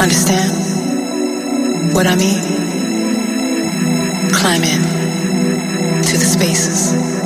Understand what I mean? Climb in to the spaces.